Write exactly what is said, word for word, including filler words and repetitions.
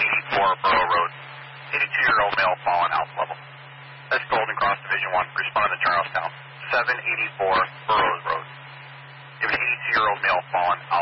eighty-four Borough Road. eighty-two-year-old male fallen, house level. That's Golden Cross Division one. Respond to Charlestown. seven eighty-four Burroughs Road. You have an eighty-two-year-old male fallen, house